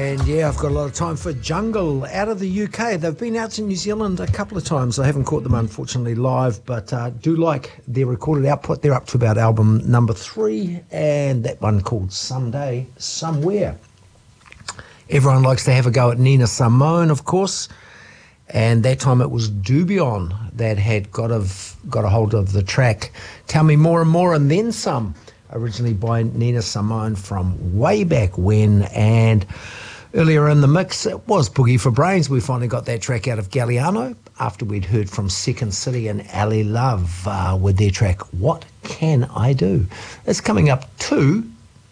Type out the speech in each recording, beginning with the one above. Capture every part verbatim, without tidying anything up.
And yeah, I've got a lot of time for Jungle out of the U K. They've been out to New Zealand a couple of times. I haven't caught them, unfortunately, live, but uh, do like their recorded output. They're up to about album number three, and that one called Someday, Somewhere. Everyone likes to have a go at Nina Simone, of course, and that time it was Dubion that had got, of, got a hold of the track Tell Me More and More and Then Some, originally by Nina Simone from way back when. And earlier in the mix, it was Boogie for Brains. We finally got that track out of Galliano after we'd heard from Second City and Ali Love uh, with their track, What Can I Do? It's coming up to,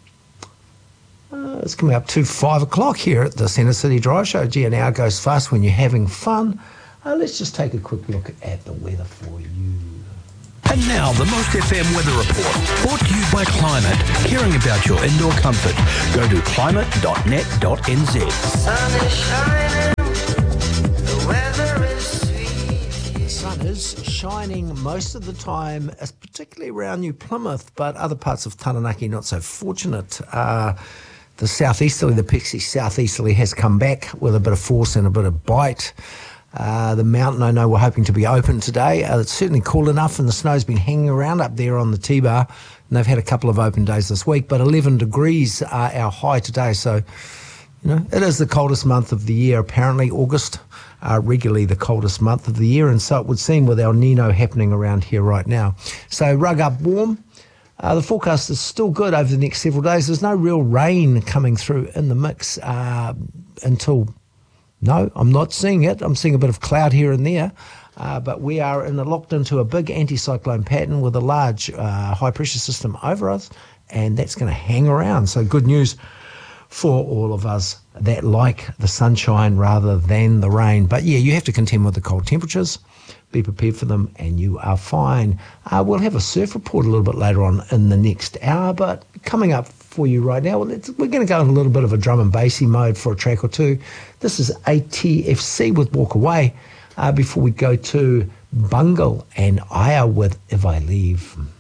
uh, it's coming up to five o'clock here at the Centre City Drive Show. Gee, an hour goes fast when you're having fun. Uh, let's just take a quick look at the weather for you. And now, the Most F M Weather Report, brought to you by Climate, caring about your indoor comfort. Go to climate dot net dot n z. Sun is shining, the weather is sweet. The sun is shining most of the time, particularly around New Plymouth, but other parts of Taranaki not so fortunate. Uh, the southeasterly, the Pixie southeasterly has come back with a bit of force and a bit of bite. Uh, the mountain, I know, we're hoping to be open today. Uh, it's certainly cool enough, and the snow's been hanging around up there on the T-bar, and they've had a couple of open days this week, but eleven degrees are our high today, so, you know, it is the coldest month of the year, apparently. August, uh, regularly the coldest month of the year, and so it would seem with El Nino happening around here right now. So rug up warm. Uh, the forecast is still good over the next several days. There's no real rain coming through in the mix uh, until... No, I'm not seeing it. I'm seeing a bit of cloud here and there, uh, but we are in a, locked into a big anticyclone pattern with a large uh, high-pressure system over us, and that's going to hang around. So good news for all of us that like the sunshine rather than the rain. But yeah, you have to contend with the cold temperatures. Be prepared for them, and you are fine. Uh, we'll have a surf report a little bit later on in the next hour, but coming up for you right now, well, it's, we're going to go in a little bit of a drum and bassy mode for a track or two. This is A T F C with Walk Away uh, before we go to Bungle and Aya with If I Leave.